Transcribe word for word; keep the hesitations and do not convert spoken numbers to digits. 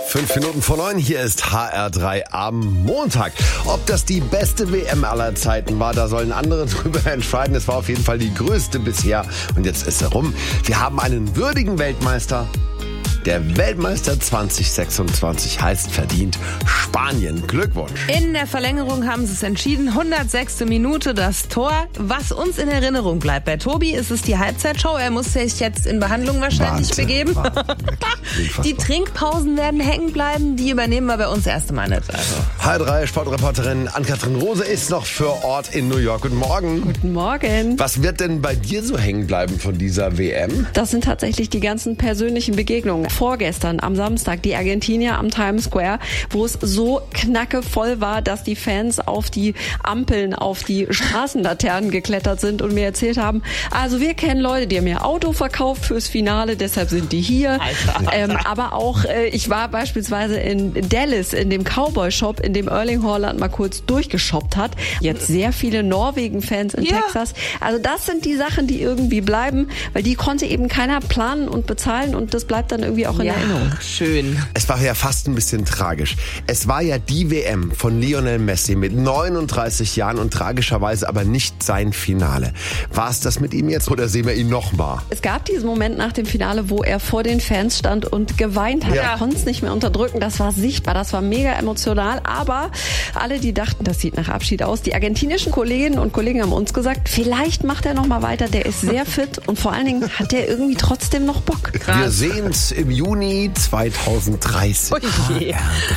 Fünf Minuten vor neun, hier ist H R drei am Montag. Ob das die beste W M aller Zeiten war, da sollen andere drüber entscheiden. Es war auf jeden Fall die größte bisher. Und jetzt ist er rum. Wir haben einen würdigen Weltmeister. Der Weltmeister zwanzig sechsundzwanzig heißt verdient Spanien. Glückwunsch. In der Verlängerung haben sie es entschieden. hundertsechste Minute das Tor. Was uns in Erinnerung bleibt. Bei Tobi ist es die Halbzeitshow. Er muss sich jetzt in Behandlung wahrscheinlich Wahnsinn, begeben. Wahnsinn. Die Trinkpausen werden hängen bleiben. Die übernehmen wir bei uns erst einmal nicht. Also. H R drei Sportreporterin Ann-Kathrin Rose ist noch für Ort in New York. Guten Morgen. Guten Morgen. Was wird denn bei dir so hängen bleiben von dieser W M? Das sind tatsächlich die ganzen persönlichen Begegnungen. Vorgestern am Samstag die Argentinier am Times Square, wo es so knackevoll war, dass die Fans auf die Ampeln, auf die Straßenlaternen geklettert sind und mir erzählt haben, also wir kennen Leute, die haben ihr Auto verkauft fürs Finale, deshalb sind die hier. Ähm, aber auch, äh, ich war beispielsweise in Dallas, in dem Cowboy-Shop, in dem Erling Haaland mal kurz durchgeshoppt hat. Jetzt sehr viele Norwegen-Fans in ja. Texas. Also das sind die Sachen, die irgendwie bleiben, weil die konnte eben keiner planen und bezahlen und das bleibt dann irgendwie auch in ja, Erinnerung. Schön. Es war ja fast ein bisschen tragisch. Es war ja die W M von Lionel Messi mit neununddreißig Jahren und tragischerweise aber nicht sein Finale. War es das mit ihm jetzt oder sehen wir ihn nochmal? Es gab diesen Moment nach dem Finale, wo er vor den Fans stand und geweint hat. Ja. Er konnte es nicht mehr unterdrücken. Das war sichtbar, das war mega emotional. Aber alle, die dachten, das sieht nach Abschied aus, die argentinischen Kolleginnen und Kollegen haben uns gesagt, vielleicht macht er nochmal weiter. Der ist sehr fit und vor allen Dingen hat er irgendwie trotzdem noch Bock. Wir sehen es im Juni zweitausenddreißig. Oh je. H R drei.